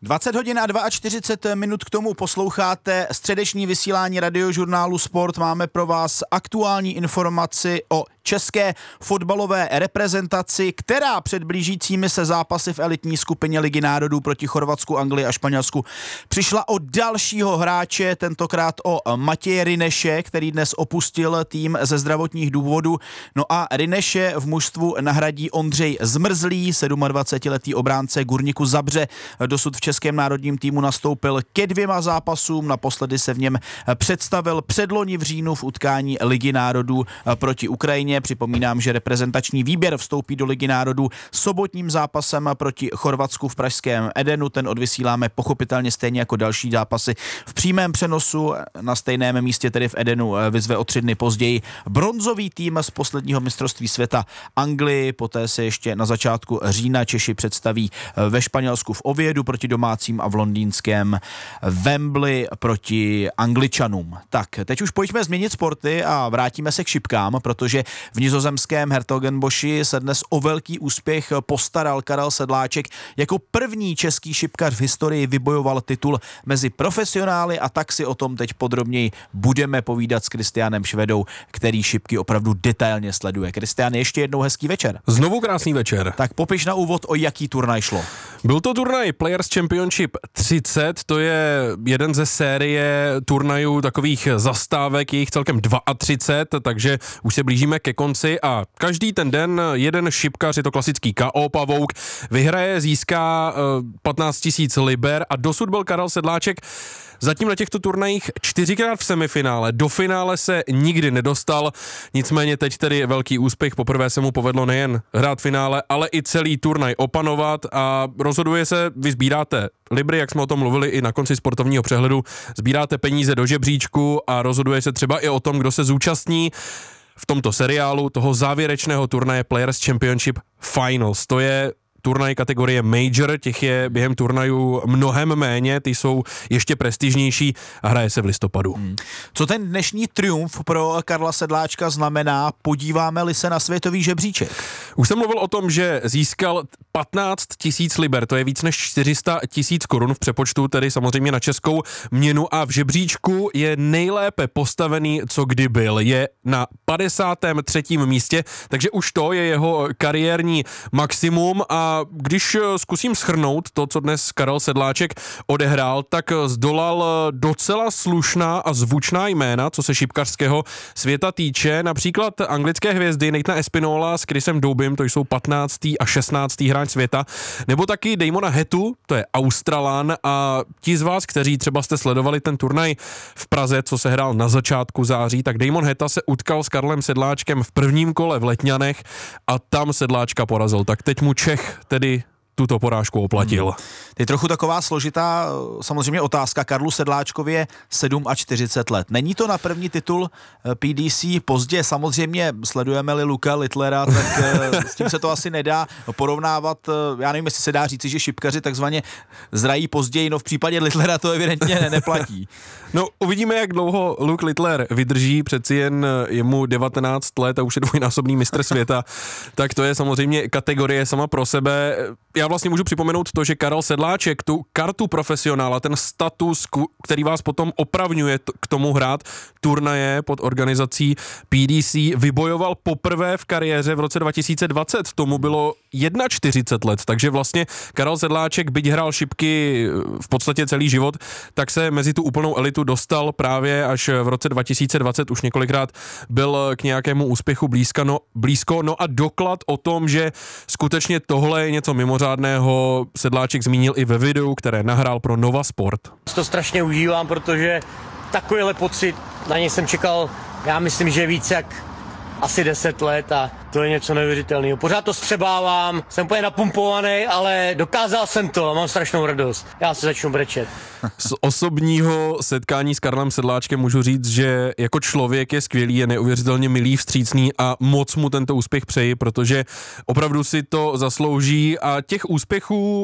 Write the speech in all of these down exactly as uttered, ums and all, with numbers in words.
dvacet hodin a čtyřicet dva minut k tomu posloucháte středeční vysílání Radiožurnálu Sport. Máme pro vás aktuální informaci o české fotbalové reprezentaci, která před blížícími se zápasy v elitní skupině Ligy národů proti Chorvatsku, Anglii a Španělsku přišla o dalšího hráče, tentokrát o Matěje Ryneše, který dnes opustil tým ze zdravotních důvodů. No a Ryneše v mužstvu nahradí Ondřej Zmrzlý, sedmadvacetiletý obránce Gurníku Zabře. Dosud v českém národním týmu nastoupil ke dvěma zápasům, naposledy se v něm představil předloni v říjnu v utkání Ligy národů proti Ukrajině. Připomínám, že reprezentační výběr vstoupí do Ligy národů sobotním zápasem proti Chorvatsku v pražském Edenu. Ten odvysíláme pochopitelně stejně jako další zápasy v přímém přenosu. Na stejném místě, tedy v Edenu, vyzve o tři dny později bronzový tým z posledního mistrovství světa Anglii. Poté se ještě na začátku října Češi představí ve Španělsku v Oviedu proti domácím a v londýnském Wembley proti Angličanům. Tak, teď už pojďme změnit sporty a vrátíme se k šipkám, protože v nizozemském Hertogenboši se dnes o velký úspěch postaral Karel Sedláček. Jako první český šipkař v historii vybojoval titul mezi profesionály a tak si o tom teď podrobněji budeme povídat s Kristiánem Švedou, který šipky opravdu detailně sleduje. Kristián, ještě jednou hezký večer. Znovu krásný večer. Tak popiš na úvod, o jaký turnaj šlo. Byl to turnaj Players Championship třicet, to je jeden ze série turnajů takových zastávek, je jich celkem třicet dva, takže už se blížíme ke konci a každý ten den jeden šipkař, je to klasický K O pavouk, vyhraje, získá patnáct tisíc liber a dosud byl Karel Sedláček zatím na těchto turnajích čtyřikrát v semifinále, do finále se nikdy nedostal, nicméně teď tedy velký úspěch, poprvé se mu povedlo nejen hrát finále, ale i celý turnaj opanovat a rozhoduje se, vy sbíráte libry, jak jsme o tom mluvili i na konci sportovního přehledu, sbíráte peníze do žebříčku a rozhoduje se třeba i o tom, kdo se zúčastní v tomto seriálu toho závěrečného turnaje Players Championship Finals. To je turnaj kategorie Major, těch je během turnajů mnohem méně, ty jsou ještě prestižnější a hraje se v listopadu. Hmm. Co ten dnešní triumf pro Karla Sedláčka znamená, podíváme-li se na světový žebříček? Už jsem mluvil o tom, že získal patnáct tisíc liber, to je víc než čtyři sta tisíc korun v přepočtu, tedy samozřejmě na českou měnu a v žebříčku je nejlépe postavený, co kdy byl. Je na padesátém třetím místě, takže už to je jeho kariérní maximum a A když zkusím shrnout to, co dnes Karel Sedláček odehrál, tak zdolal docela slušná a zvučná jména, co se šipkařského světa týče. Například anglické hvězdy Nathana Espinola s Chrisem Doubym, to jsou patnáctý a šestnáctý hráč světa, nebo taky Damona Hettu, to je Australan a ti z vás, kteří třeba jste sledovali ten turnaj v Praze, co se hrál na začátku září, tak Damon Hetta se utkal s Karlem Sedláčkem v prvním kole v Letňanech a tam Sedláčka porazil. Tak teď mu Čech tedy tuto porážku oplatil. Hmm. Je trochu taková složitá samozřejmě otázka. Karlu Sedláčkovi je čtyřicet sedm let. Není to na první titul P D C pozdě? Samozřejmě sledujeme-li Luka Littlera, tak s tím se to asi nedá porovnávat. Já nevím, jestli se dá říci, že šipkaři takzvaně zrají později, no v případě Littlera to evidentně neplatí. No uvidíme, jak dlouho Luke Littler vydrží, přeci jen je mu devatenáct let a už je dvojnásobný mistr světa, tak to je samozřejmě kategorie sama pro sebe. Já vlastně můžu připomenout to, že Karel Sedláček tu kartu profesionála, ten status, který vás potom opravňuje k tomu hrát turnaje pod organizací P D C, vybojoval poprvé v kariéře v roce dva tisíce dvacet. Tomu bylo čtyřicet jedna let, takže vlastně Karel Sedláček, byť hrál šipky v podstatě celý život, tak se mezi tu úplnou elitu dostal právě až v roce dva tisíce dvacet, už několikrát byl k nějakému úspěchu blízko, no, blízko, no a doklad o tom, že skutečně tohle je něco mimořádného, Sedláček zmínil i ve videu, které nahrál pro Nova Sport. To strašně užívám, protože takovýhle pocit, na něj jsem čekal, já myslím, že víc jak asi deset let a to je něco neuvěřitelného. Pořád to střebávám, jsem úplně napumpovaný, ale dokázal jsem to a mám strašnou radost. Já se začnu brečet. Z osobního setkání s Karlem Sedláčkem můžu říct, že jako člověk je skvělý, je neuvěřitelně milý, vstřícný a moc mu tento úspěch přeji, protože opravdu si to zaslouží a těch úspěchů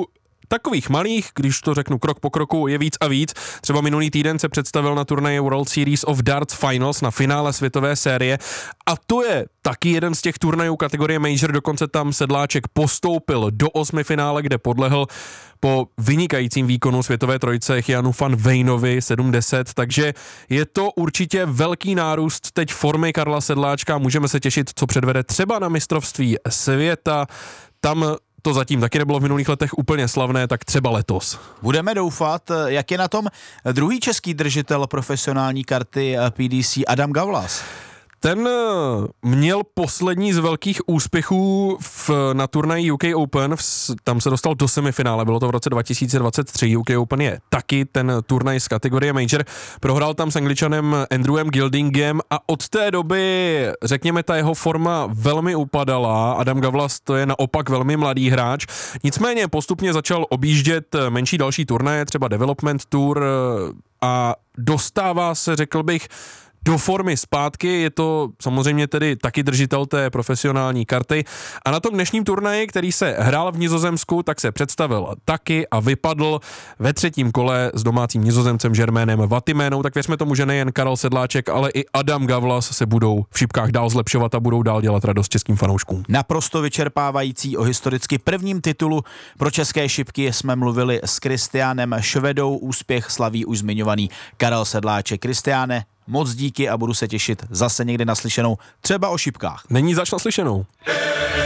takových malých, když to řeknu krok po kroku, je víc a víc. Třeba minulý týden se představil na turnaji World Series of Darts Finals na finále světové série a to je taky jeden z těch turnajů kategorie Major, dokonce tam Sedláček postoupil do osmi finále, kde podlehl po vynikajícím výkonu světové trojce Janu van Vejnovi sedm deset, takže je to určitě velký nárůst teď formy Karla Sedláčka, můžeme se těšit, co předvede třeba na mistrovství světa, tam to zatím taky nebylo v minulých letech úplně slavné, tak třeba letos. Budeme doufat, jak je na tom druhý český držitel profesionální karty P D C Adam Gavlas. Ten měl poslední z velkých úspěchů v, na turnaji U K Open, v, tam se dostal do semifinále, bylo to v roce dva tisíce dvacet tři, U K Open je taky ten turnaj z kategorie Major, prohrál tam s Angličanem Andrewem Gildingem a od té doby, řekněme, ta jeho forma velmi upadala, Adam Gavlas to je naopak velmi mladý hráč, nicméně postupně začal objíždět menší další turnaje, třeba Development Tour a dostává se, řekl bych, do formy zpátky, je to samozřejmě tedy taky držitel té profesionální karty a na tom dnešním turnaji, který se hrál v Nizozemsku, tak se představil taky a vypadl ve třetím kole s domácím Nizozemcem Germainem Vatiménou, tak věřme tomu, že nejen Karel Sedláček, ale i Adam Gavlas se budou v šipkách dál zlepšovat a budou dál dělat radost českým fanouškům. Naprosto vyčerpávající o historicky prvním titulu pro české šipky jsme mluvili s Kristiánem Švedou, úspěch slaví už zmiňovaný Karel Sedláček. Kristiáne, moc díky a budu se těšit zase někdy naslyšenou, třeba o šipkách. Není zač naslyšenou.